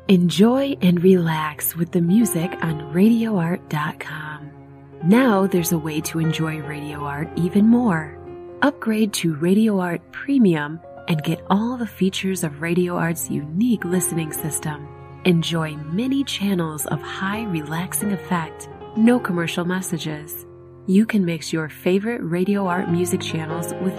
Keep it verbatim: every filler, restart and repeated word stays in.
Enjoy and relax with the music on radio art dot com. Now there's a way to enjoy Radio Art even more. Upgrade to Radio Art Premium and get all the features of Radio Art's unique listening system. Enjoy many channels of high relaxing effect, no commercial messages. You can mix your favorite Radio Art music channels with